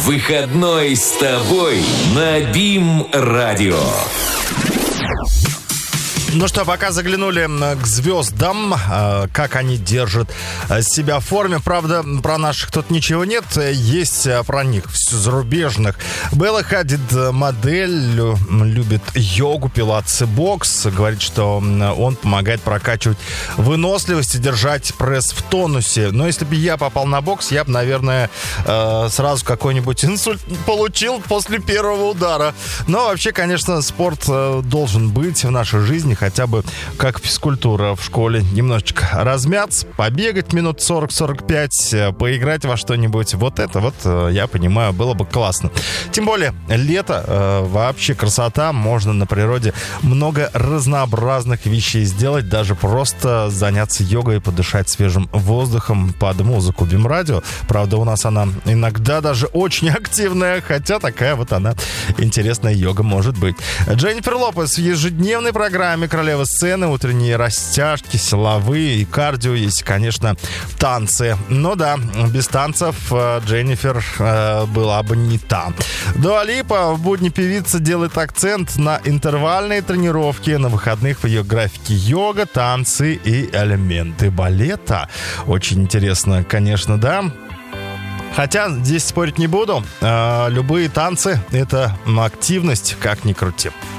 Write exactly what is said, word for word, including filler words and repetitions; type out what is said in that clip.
Выходной с тобой на БИМ-радио. Ну что, пока заглянули к звездам, как они держат себя в форме. Правда, про наших тут ничего нет. Есть про них, зарубежных. Белла Хадид, модель, любит йогу, пилатес и бокс. Говорит, что он помогает прокачивать выносливость и держать пресс в тонусе. Но если бы я попал на бокс, я бы, наверное, сразу какой-нибудь инсульт получил после первого удара. Но вообще, конечно, спорт должен быть в нашей жизни, хотя бы как физкультура в школе. Немножечко размяться, побегать минут сорок-сорок пять, поиграть во что-нибудь. Вот это вот, я понимаю, было бы классно. Тем более, лето, вообще красота. Можно на природе много разнообразных вещей сделать. Даже просто заняться йогой и подышать свежим воздухом под музыку БИМ-радио. Правда, у нас она иногда даже очень активная, хотя такая вот она интересная йога может быть. Дженнифер Лопес в ежедневной программе «Королева сцены», утренние растяжки, силовые и кардио, есть, конечно, танцы. Но да, без танцев Дженнифер э, была бы не та. Дуа Липа в будни певица делает акцент на интервальные тренировки. На выходных в ее графике йога, танцы и элементы балета. Очень интересно, конечно, да. Хотя здесь спорить не буду. Э, любые танцы — это активность, как ни крути.